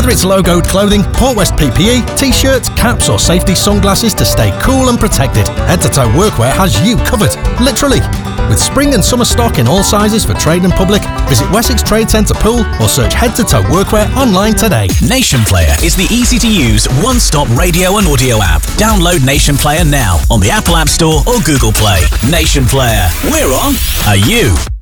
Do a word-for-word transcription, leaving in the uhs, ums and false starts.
Whether it's logoed clothing, Port West P P E, t-shirts, caps or safety sunglasses to stay cool and protected, Head to Toe Workwear has you covered. Literally. With spring and summer stock in all sizes for trade and public, visit Wessex Trade Centre Pool or search Head to Toe Workwear online today. Nation Player is the easy-to-use one-stop radio and audio app. Download Nation Player now on the Apple App Store or Google Play. Nation Player. We're on. Are you?